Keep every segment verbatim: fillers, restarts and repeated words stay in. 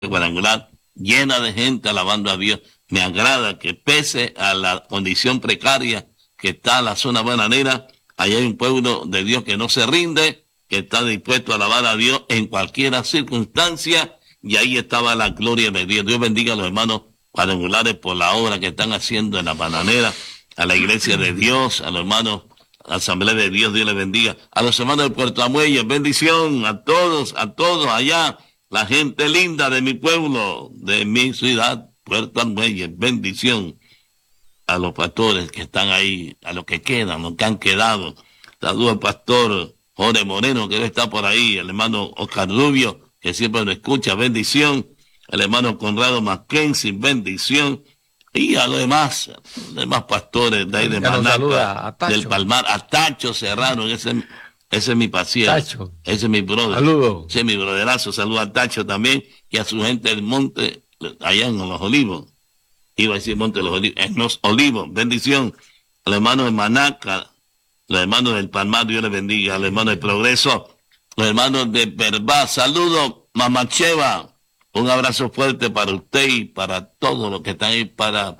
cuadrangular, llena de gente alabando a Dios. Me agrada que pese a la condición precaria que está la zona bananera, allá hay un pueblo de Dios que no se rinde, que está dispuesto a alabar a Dios en cualquier circunstancia, y ahí estaba la gloria de Dios. Dios bendiga a los hermanos cuadrangulares por la obra que están haciendo en la bananera, a la iglesia de Dios, a los hermanos Asamblea de Dios, Dios les bendiga. A los hermanos de Puerto Amuelle, bendición a todos, a todos allá, la gente linda de mi pueblo, de mi ciudad, Puerto Amuelle, bendición. A los pastores que están ahí, a los que quedan, los que han quedado. Saludos al pastor Jorge Moreno, que debe estar por ahí, el hermano Oscar Rubio, que siempre nos escucha, bendición. El hermano Conrado Mackenzie, bendición. Y a los demás, los demás pastores de ahí de Manaca, del Palmar, a Tacho Serrano, ese, ese es mi paciente, Tacho. Ese es mi brother. Saludos. Ese es mi broderazo, saludos a Tacho también, y a su gente del monte, allá en Los Olivos. Iba a decir Monte de los Olivos, en Los Olivos, bendición. A los hermanos de Manaca, los hermanos del Palmar, Dios les bendiga, a los hermanos del Progreso, los hermanos de Verbá, saludos, Mamacheva. Un abrazo fuerte para usted y para todos los que están ahí, para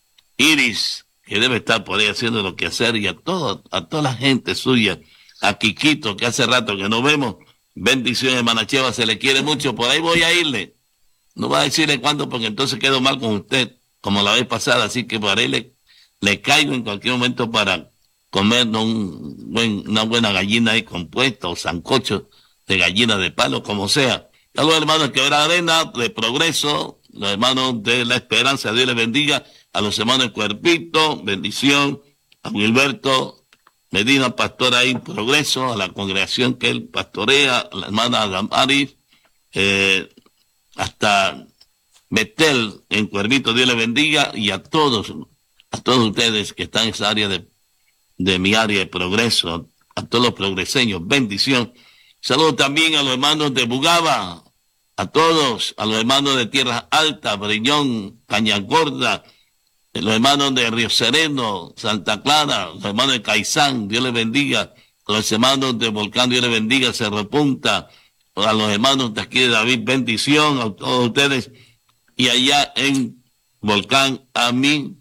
Iris, que debe estar por ahí haciendo lo que hacer, y a todo, a toda la gente suya, a Quiquito, que hace rato que no vemos. Bendiciones, hermana Cheva, se le quiere mucho, por ahí voy a irle. No voy a decirle cuándo, porque entonces quedo mal con usted, como la vez pasada, así que por ahí le, le caigo en cualquier momento para comernos un buen, una buena gallina ahí compuesta, o sancocho de gallina de palo, como sea. A los hermanos que Quebrada Arena, de Progreso, los hermanos de La Esperanza, Dios les bendiga, a los hermanos de Cuerpito, bendición, a Gilberto Medina, pastor ahí, Progreso, a la congregación que él pastorea, a la hermana Damaris, eh, hasta Betel en Cuerpito, Dios les bendiga, y a todos, a todos ustedes que están en esa área de, de mi área de Progreso, a todos los progreseños, bendición. Saludos también a los hermanos de Bugaba, a todos, a los hermanos de Tierras Altas, Breñón, Cañagorda, los hermanos de Río Sereno, Santa Clara, los hermanos de Caizán, Dios les bendiga, a los hermanos de Volcán, Dios les bendiga, Cerro Punta, a los hermanos de aquí de David, bendición a todos ustedes, y allá en Volcán, a mi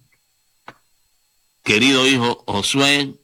querido hijo Josué,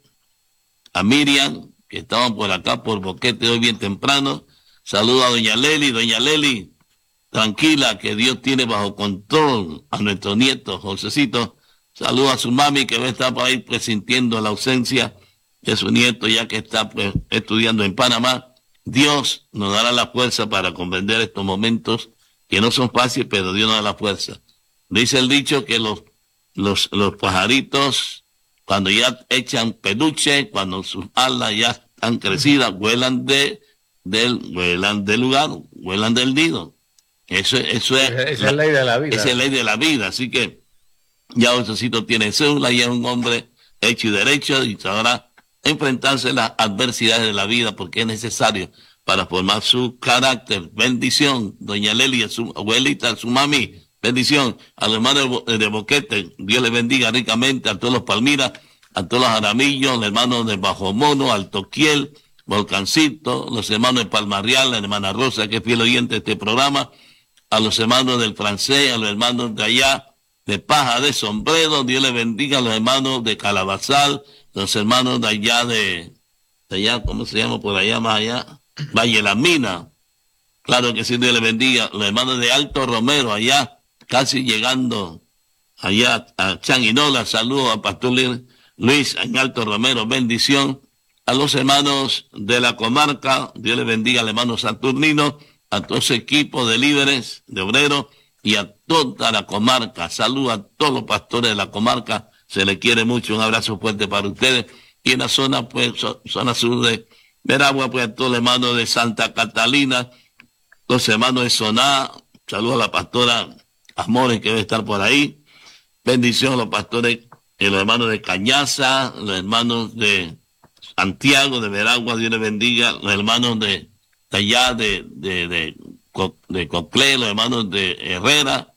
a Miriam, que estaban por acá, por Boquete, hoy bien temprano. Saludo a doña Leli, doña Leli, tranquila, que Dios tiene bajo control a nuestro nieto, Josecito. Saludo a su mami, que va a estar por ahí presintiendo la ausencia de su nieto, ya que está pues, estudiando en Panamá. Dios nos dará la fuerza para comprender estos momentos, que no son fáciles, pero Dios nos da la fuerza. Dice el dicho que los, los, los pajaritos, cuando ya echan peluche, cuando sus alas ya están crecidas, vuelan de del, vuelan del lugar, vuelan del nido. Eso, eso es, esa es la ley de la vida. Esa es la ley de la vida. Así que ya Josecito tiene cédula, y es un hombre hecho y derecho, y sabrá enfrentarse a las adversidades de la vida, porque es necesario para formar su carácter. Bendición, doña Leli, a su abuelita, a su mami. Bendición a los hermanos de Boquete, Dios les bendiga ricamente, a todos los Palmiras, a todos los Aramillos, los hermanos de Bajo Mono, Altoquiel, Volcancito, los hermanos de Palmarreal, la hermana Rosa, que es fiel oyente de este programa, a los hermanos del Francés, a los hermanos de allá, de Paja de Sombrero, Dios les bendiga, a los hermanos de Calabazal, los hermanos de allá de, de allá, ¿cómo se llama por allá, más allá? Valle La Mina, claro que sí, Dios les bendiga, los hermanos de Alto Romero, allá, casi llegando allá a Changuinola, saludos a Pastor Luis en Alto Romero, bendición. A los hermanos de la comarca, Dios les bendiga al hermano Saturnino, a todo ese equipo de líderes, de obreros, y a toda la comarca. Saludos a todos los pastores de la comarca, se les quiere mucho, un abrazo fuerte para ustedes. Y en la zona, pues, zona sur de Veragua, pues a todos los hermanos de Santa Catalina, los hermanos de Soná, saludos a la pastora Amores, que debe estar por ahí. Bendición a los pastores y los hermanos de Cañaza, los hermanos de Santiago, de Veragua, Dios les bendiga, los hermanos de, de allá, de, de, de, de Coclé, los hermanos de Herrera,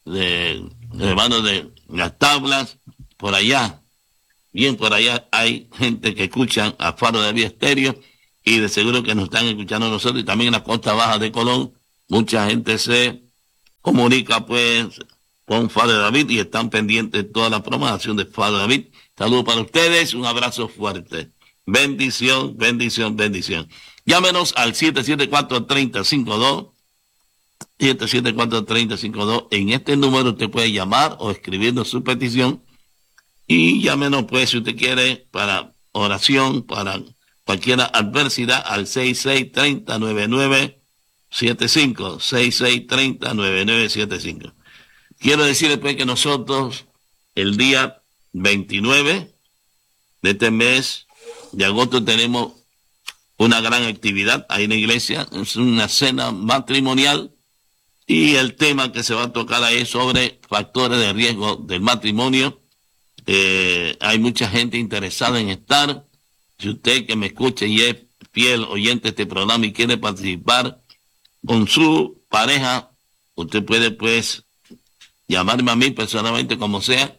de, los hermanos de Las Tablas, por allá. Bien, por allá hay gente que escuchan a Faro de Vía Estéreo, y de seguro que nos están escuchando a nosotros, y también en la costa baja de Colón, mucha gente se comunica pues con Padre David y están pendientes de toda la programación de Padre David. Saludos para ustedes, un abrazo fuerte. Bendición, bendición, bendición. Llámenos al siete siete cuatro, tres cero cinco dos, siete siete cuatro, tres cero cinco dos. En este número usted puede llamar o escribirnos su petición y llámenos pues si usted quiere para oración, para cualquier adversidad al seis seis tres cero nueve nueve siete cinco, seis seis tres cero nueve nueve siete cinco. Quiero decirles pues que nosotros el día veintinueve de este mes de agosto tenemos una gran actividad ahí en la iglesia, es una cena matrimonial y el tema que se va a tocar ahí es sobre factores de riesgo del matrimonio. Eh, hay mucha gente interesada en estar. Si usted que me escuche y es fiel oyente de este programa y quiere participar con su pareja, usted puede pues llamarme a mí personalmente como sea,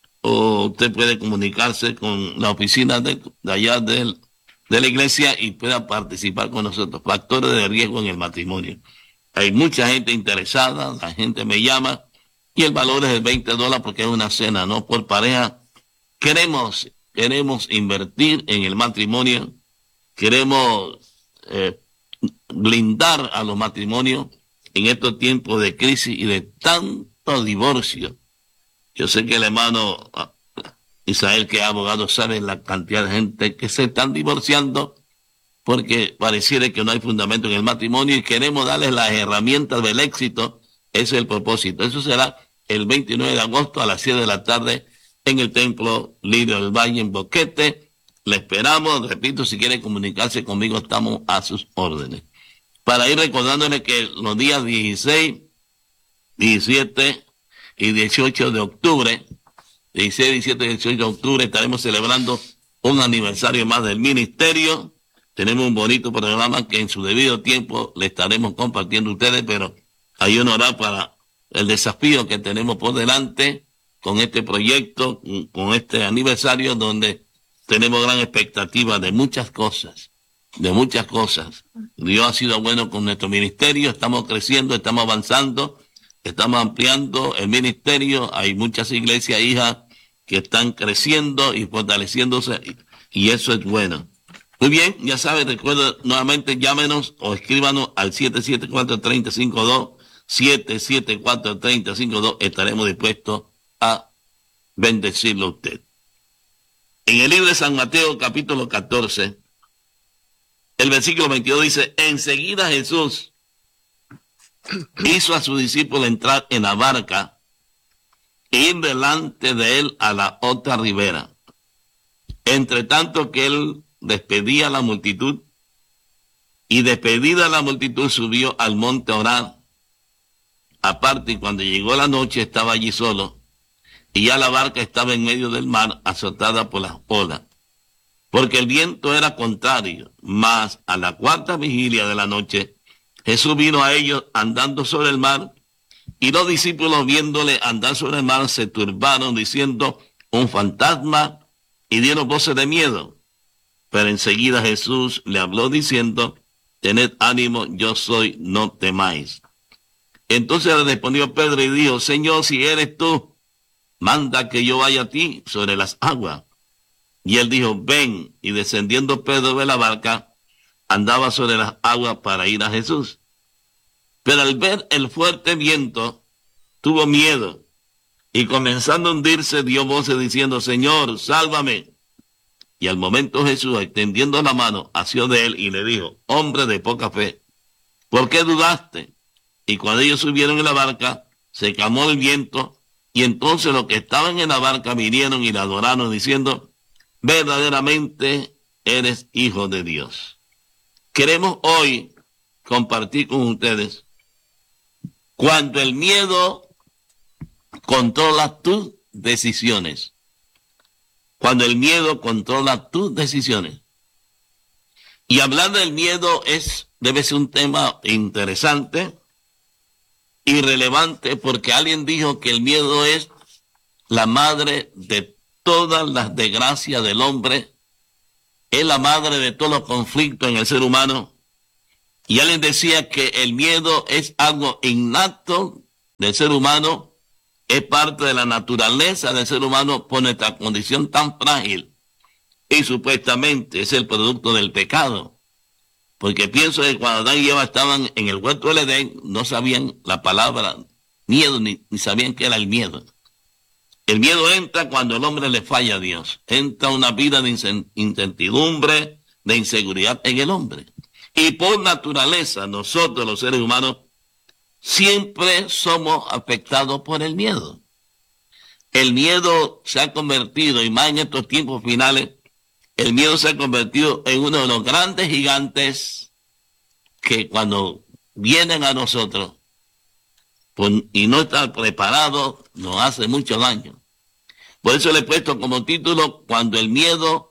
o usted puede comunicarse con la oficina de, de allá de, de la iglesia y pueda participar con nosotros. Factores de riesgo en el matrimonio. Hay mucha gente interesada, la gente me llama y el valor es de veinte dólares porque es una cena, ¿no? Por pareja. Queremos, queremos invertir en el matrimonio, queremos eh, blindar a los matrimonios en estos tiempos de crisis y de tanto divorcio. Yo sé que el hermano Israel, que es abogado, sabe la cantidad de gente que se están divorciando porque pareciera que no hay fundamento en el matrimonio y queremos darles las herramientas del éxito. Ese es el propósito. Eso será el veintinueve de agosto a las siete de la tarde en el Templo Lirio del Valle en Boquete. Le esperamos. Repito, si quiere comunicarse conmigo, estamos a sus órdenes. Para ir recordándole que los días dieciséis, diecisiete y dieciocho de octubre, dieciséis, diecisiete y dieciocho de octubre, estaremos celebrando un aniversario más del ministerio. Tenemos un bonito programa que en su debido tiempo le estaremos compartiendo a ustedes, pero hay un orar para el desafío que tenemos por delante con este proyecto, con este aniversario, donde tenemos gran expectativa de muchas cosas, de muchas cosas. Dios ha sido bueno con nuestro ministerio, estamos creciendo, estamos avanzando, estamos ampliando el ministerio. Hay muchas iglesias hijas que están creciendo y fortaleciéndose, y eso es bueno. Muy bien, ya saben, recuerden nuevamente, llámenos o escríbanos al siete siete cuatro, tres cero cinco dos, siete siete cuatro, tres cero cinco dos. Estaremos dispuestos a bendecirlo a usted. En el libro de San Mateo, capítulo catorce, el versículo veintidós dice: enseguida Jesús hizo a sus discípulos entrar en la barca e ir delante de él a la otra ribera. Entre tanto que él despedía a la multitud, y despedida la multitud subió al monte a orar aparte, y cuando llegó la noche estaba allí solo, y ya la barca estaba en medio del mar, azotada por las olas, porque el viento era contrario. Mas a la cuarta vigilia de la noche Jesús vino a ellos andando sobre el mar, y los discípulos viéndole andar sobre el mar se turbaron diciendo: un fantasma, y dieron voces de miedo. Pero enseguida Jesús le habló diciendo: tened ánimo, yo soy, no temáis. Entonces le respondió Pedro y dijo: Señor, si eres tú, manda que yo vaya a ti sobre las aguas. Y él dijo: ven. Y descendiendo Pedro de la barca, andaba sobre las aguas para ir a Jesús. Pero al ver el fuerte viento, tuvo miedo, y comenzando a hundirse, dio voces diciendo: Señor, sálvame. Y al momento Jesús, extendiendo la mano, asió de él y le dijo: hombre de poca fe, ¿por qué dudaste? Y cuando ellos subieron en la barca, se calmó el viento, y entonces los que estaban en la barca vinieron y le adoraron diciendo: verdaderamente eres hijo de Dios. Queremos hoy compartir con ustedes cuando el miedo controla tus decisiones. Cuando el miedo controla tus decisiones. Y hablar del miedo es, debe ser un tema interesante y relevante, porque alguien dijo que el miedo es la madre de todas las desgracias del hombre, es la madre de todos los conflictos en el ser humano. Y alguien decía que el miedo es algo innato del ser humano, es parte de la naturaleza del ser humano por nuestra condición tan frágil. Y supuestamente es el producto del pecado. Porque pienso que cuando Adán y Eva estaban en el huerto del Edén, no sabían la palabra miedo, ni, ni sabían qué era el miedo. El miedo entra cuando el hombre le falla a Dios. Entra una vida de incertidumbre, de inseguridad en el hombre. Y por naturaleza, nosotros los seres humanos, siempre somos afectados por el miedo. El miedo se ha convertido, y más en estos tiempos finales, el miedo se ha convertido en uno de los grandes gigantes que cuando vienen a nosotros pues, y no están preparados, nos hace mucho daño. Por eso le he puesto como título, cuando el miedo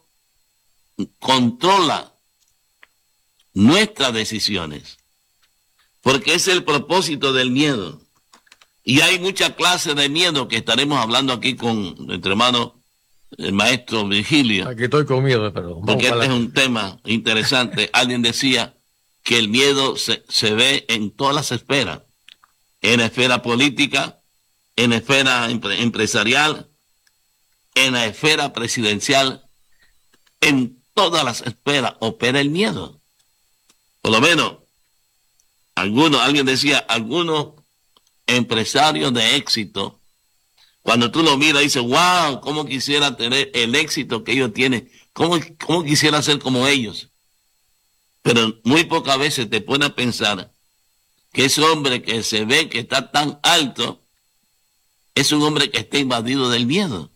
controla nuestras decisiones. Porque es el propósito del miedo. Y hay muchas clases de miedo que estaremos hablando aquí con nuestro hermano, el maestro Virgilio. Aquí estoy con miedo, pero... Porque este la... es un tema interesante. Alguien decía que el miedo se, se ve en todas las esferas. En la esfera política, en la esfera empre- empresarial, en la esfera presidencial, en todas las esferas opera el miedo. Por lo menos, algunos, alguien decía, algunos empresarios de éxito, cuando tú lo miras, dices, wow, cómo quisiera tener el éxito que ellos tienen, cómo, cómo quisiera ser como ellos. Pero muy pocas veces te pones a pensar que ese hombre que se ve que está tan alto, es un hombre que está invadido del miedo.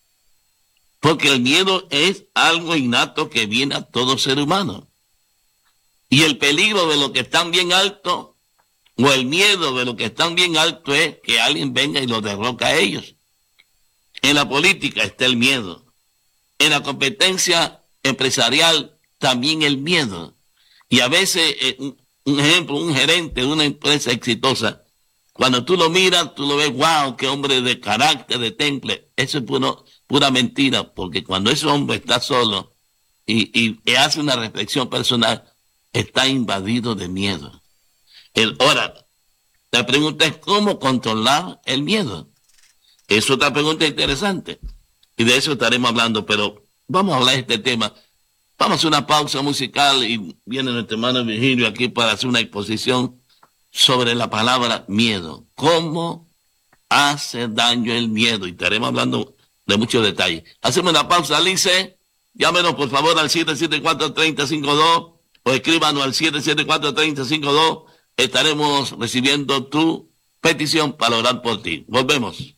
Porque el miedo es algo innato que viene a todo ser humano. Y el peligro de los que están bien altos, o el miedo de los que están bien altos, es que alguien venga y los derroca a ellos. En la política está el miedo. En la competencia empresarial también el miedo. Y a veces, eh, un ejemplo, un gerente de una empresa exitosa, cuando tú lo miras, tú lo ves, wow, qué hombre de carácter, de temple. Eso es puro, pura mentira, porque cuando ese hombre está solo y, y, y hace una reflexión personal, está invadido de miedo. El, ahora, la pregunta es cómo controlar el miedo. Es otra pregunta interesante. Y de eso estaremos hablando, pero vamos a hablar de este tema. Vamos a hacer una pausa musical y viene nuestro hermano Virgilio aquí para hacer una exposición sobre la palabra miedo. ¿Cómo hace daño el miedo? Y estaremos hablando de muchos detalles. Hacemos una pausa, Alice. Llámenos por favor al siete siete cuatro, tres cero cinco dos o escríbanos al siete siete cuatro, tres cero cinco dos. Estaremos recibiendo tu petición para orar por ti. Volvemos.